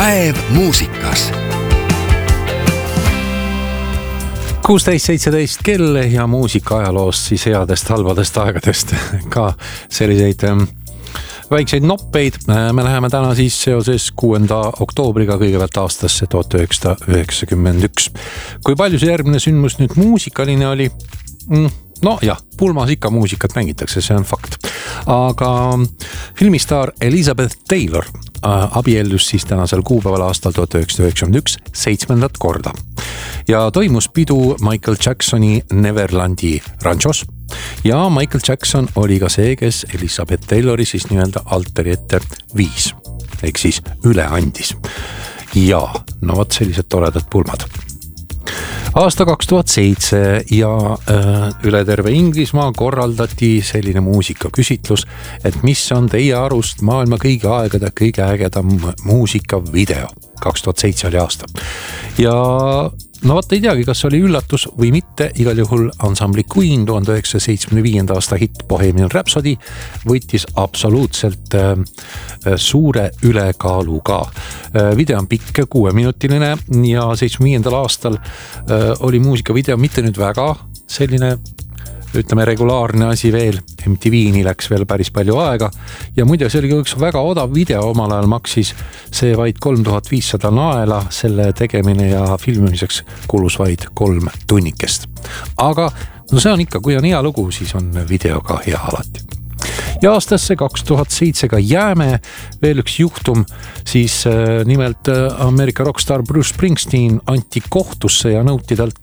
Päev muusikas. 16.17 kell ja muusika ajaloost siis headest halvadest aegadest ka selliseid väikseid noppeid. Me läheme täna siis seoses 6. oktoobriga kõigepealt aastasse 1991. Kui palju see järgmine sündmus nüüd muusikaline oli? No jah, pulmas ikka muusikat mängitakse, see on fakt. Aga filmistaar Elizabeth Taylor abiellus siis tänasel kuupäeval aastal 1991 7. korda. Ja toimus pidu Michael Jacksoni Neverlandi ranchos. Ja Michael Jackson oli ka see, kes Elizabeth Taylori siis nii-öelda altari ette viis. Ehk siis üle andis. Ja no võt sellised toredad pulmad. Aasta 2007 ja üle terve Inglismaa korraldati selline muusikaküsitlus, et mis on teie arust maailma kõige aegade kõige ägedam muusikavideo. 2007 oli aasta. Ja no võt ei teagi, kas oli üllatus või mitte, igal juhul ansambli Queen 1975. aasta hitt Bohemian Rhapsody võttis absoluutselt suure ülekaaluga. Video on pikk, 6-minutiline ja 75. aastal oli muusikavideo mitte nüüd väga selline, ütleme, regulaarne asi veel. MTV-ni läks veel päris palju aega ja muide see oli üks väga odav video, omal ajal maksis see vaid 3500 naela, selle tegemine ja filmimiseks kulus vaid 3 tunnikest. Aga no see on ikka, kui on hea lugu, siis on video ka hea alati. Ja aastasse 2007 ka jääme veel üks juhtum, siis nimelt Ameerika rockstar Bruce Springsteen anti kohtusse ja nõuti talt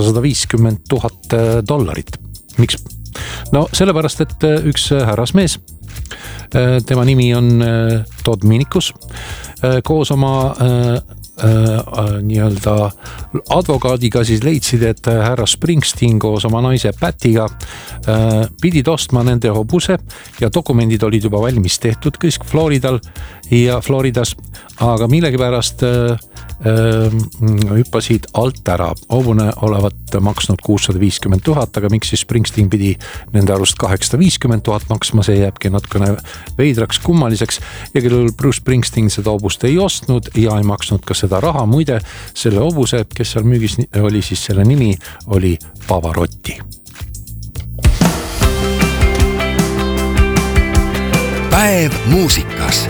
$850,000. Miks? No sellepärast, et üks härrasmees, tema nimi on Todd Minikus, koos oma nii-öelda advokaadiga siis leidsid, et härra Springsteen koos oma naise Pattiga pidid ostma nende hobuse ja dokumendid olid juba valmis tehtud kõik Floridas, aga millegipärast hüppasid alt ära. Hobune olevat maksnud $650,000, aga miks siis Springsteen pidi nende arust $850,000 maksma, see jääbki natukene veidraks kummaliseks ja küll Bruce Springsteen seda hobust ei ostnud ja ei maksnud ka seda raha. Muide, selle hobuse, kes seal müügis oli, siis selle nimi oli Pavarotti. Päev muusikas.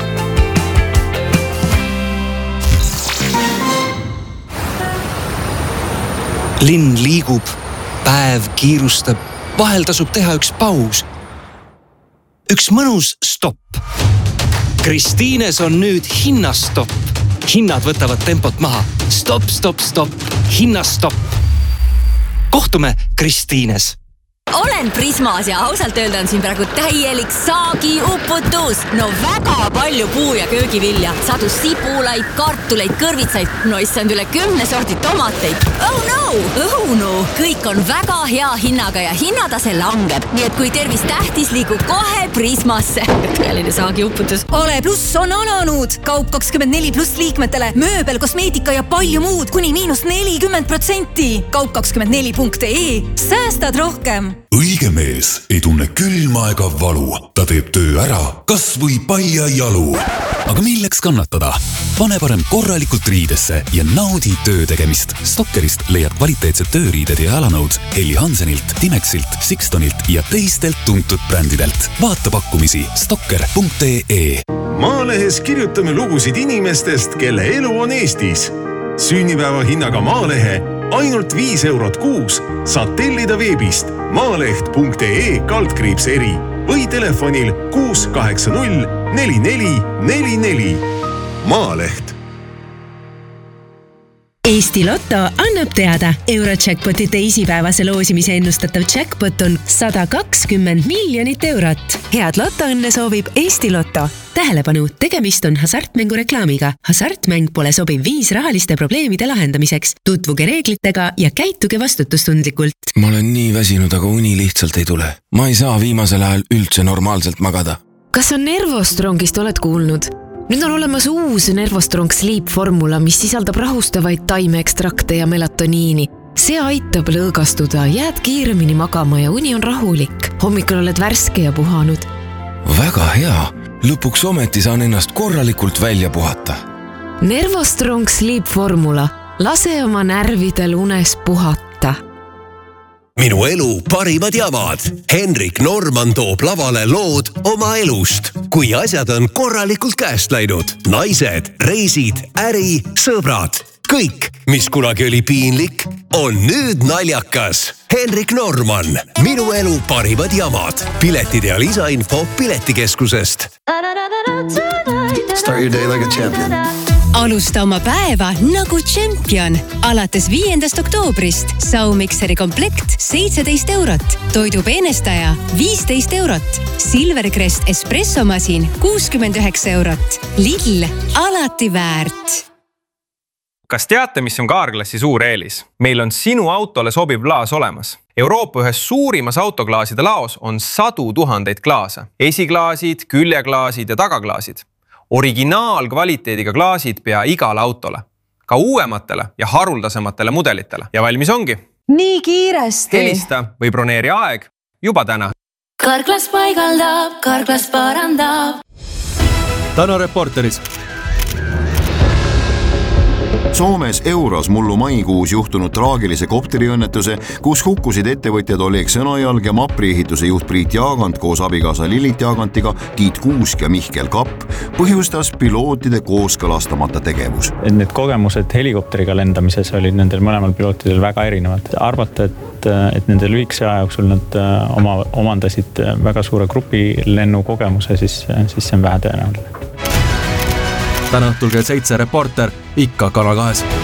Linn liigub, päev kiirustab, vahel tasub teha üks paus. Üks mõnus stopp. Kristiines on nüüd hinnastopp. Hinnad võtavad tempot maha. Stop, stop, stop. Hinnastopp. Kohtume Kristiines. Olen Prismas ja ausalt öelda on siin praegu täielik saagiuputus. No väga palju puu- ja köögivilja. Sadu sipulaid, kartuleid, kõrvitsaid. No issand üle 10 sorti tomateid. Oh no! Kõik on väga hea hinnaga ja hinnatase langeb. Nii et kui tervis tähtis, liigub kohe Prismasse. Tõeline saagiuputus. Ole pluss on alanud. Kaup 24 pluss liikmetele. Mööbel, kosmeetika ja palju muud kuni -40%. Kaup24.ee. Säästad rohkem. Õige mees ei tunne külma ega valu. Ta teeb töö ära, kas või palja jalu. Aga milleks kannatada? Pane parem korralikult riidesse ja naudi töö tegemist. Stokkerist leiad kvaliteetsed tööriided ja jalanõud Helly Hansenilt, Timexilt, Sixtonilt ja teistelt tuntud brändidelt. Vaata pakkumisi stokker.ee. Maalehes kirjutame lugusid inimestest, kelle elu on Eestis. Sünnipäeva hinnaga Maalehe ainult €5 kuus saad tellida veebist maaleht.ee/eri või telefonil 680 4444. Maaleht. Eesti Lotto annab teada. Eurojackpoti teisipäevase loosimise ennustatav jackpot on 120 miljonit eurot. Head lotoõnne soovib Eesti Lotto. Tähelepanu, tegemist on hasartmängu reklaamiga. Hasartmäng pole sobiv viis rahaliste probleemide lahendamiseks. Tutvuge reeglitega ja käituge vastutustundlikult. Ma olen nii väsinud, aga uni lihtsalt ei tule. Ma ei saa viimasel ajal üldse normaalselt magada. Kas on Nervostrongist oled kuulnud? Nüüd on olemas uus Nervostrong Sleep formula, mis sisaldab rahustavaid taimeekstrakte ja melatoniini. See aitab lõõgastuda, jääd kiiremini magama ja uni on rahulik. Hommikul oled värske ja puhanud. Väga hea. Lõpuks ometi saan ennast korralikult välja puhata. Nervostrong Sleep Formula. Lase oma närvidel unes puhata. Minu elu parimad jamad. Henrik Norman toob lavale lood oma elust. Kui asjad on korralikult käest läinud. Naised, reisid, äri, sõbrad. Kõik, mis kunagi oli piinlik, on nüüd naljakas. Henrik Norman. Minu elu parimad jamad. Piletid ja lisainfo Piletikeskusest. Start your day like a champion. Alusta oma päeva nagu tšempion. Alates 5. oktoobrist Saumikseri komplekt 17 €, toidupeenestaja 15 €, Silvercrest espressomasin 69 €. Lidl, alati väärt. Kas teate, mis on Carglassi suur eelis? Meil on sinu autole sobiv klaas olemas. Euroopa ühes suurimas autoklaaside laos on 100 000 klaase. Esiklaasid, küljeklaasid ja tagaklaasid. Originaalkvaliteediga klaasid pea igale autole. Ka uuematele ja haruldasematele mudelitele. Ja valmis ongi. Nii kiiresti. Helista või broneeri aeg juba täna. Carglass paigaldab, Carglass parandab. Täna Reporteris. Soomes Euros mullu maikuus juhtunud traagilise kopteriõnnetuse, kus hukkusid ettevõtjad Oleg Sõnajalg ja Mapri ehituse juht Priit Jaagant koos abikaasa Lillit Jaagantiga, Tiit Kuusk ja Mihkel Kapp, põhjustas pilootide kooskõlastamata tegevus. Need kogemused helikopteriga lendamises olid nendel mõlemal pilootidel väga erinevad. Arvata, et nende lühikese aja jooksul nad omandasid väga suure grupi lennukogemuse, siis see on vähe tõenäoline. Täna õhtul kell 7 Reporter, ikka Kanal 2.